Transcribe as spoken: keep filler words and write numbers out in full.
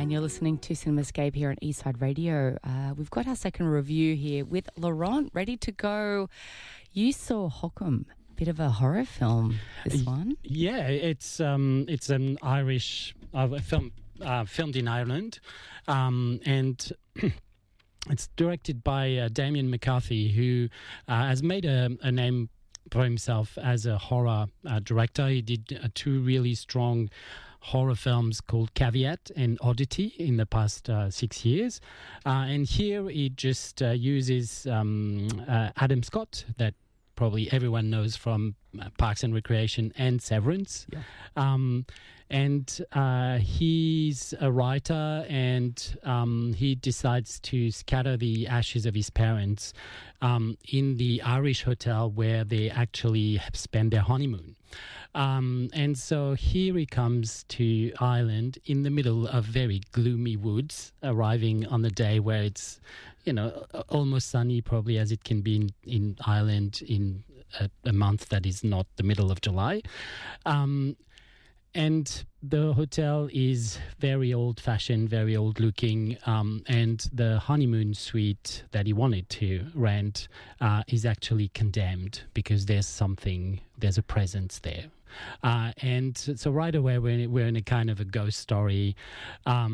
and you're listening to Cinemascape here on Eastside Radio. Uh, we've got our second review here with Laurent ready to go. You saw Hokum, bit of a horror film, this one. Yeah, it's um, it's an Irish uh, film uh, filmed in Ireland, um, and it's directed by uh, Damien McCarthy, who uh, has made a, a name for himself as a horror uh, director. He did uh, two really strong horror films called Caveat and Oddity in the past uh, six years. Uh, and here he just uh, uses um, uh, Adam Scott, that probably everyone knows from uh, Parks and Recreation and Severance. Yeah. Um, and uh, he's a writer, and um, he decides to scatter the ashes of his parents um, in the Irish hotel where they actually spend their honeymoon. Um, and so here he comes to Ireland in the middle of very gloomy woods, arriving on the day where it's, you know, almost sunny, probably as it can be in, in Ireland in a, a month that is not the middle of July. Um, and the hotel is very old-fashioned, very old-looking, um, and the honeymoon suite that he wanted to rent uh, is actually condemned because there's something, there's a presence there. Uh, and so right away we're in, we're in a kind of a ghost story. Um,